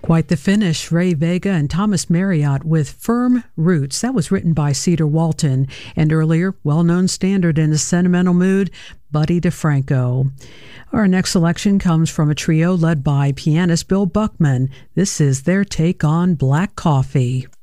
Quite the finish. Ray Vega and Thomas Marriott with Firm Roots. That was written by Cedar Walton. And earlier, well-known standard in a sentimental mood, Buddy DeFranco. Our next selection comes from a trio led by pianist Bill Buckman. This is their take on Black Coffee.